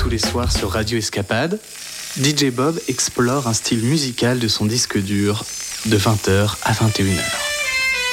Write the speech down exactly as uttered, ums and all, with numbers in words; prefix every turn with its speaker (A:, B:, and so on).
A: tous les soirs sur Radio Escapade, D J Bob explore un style musical de son disque dur de vingt heures à vingt et une heures.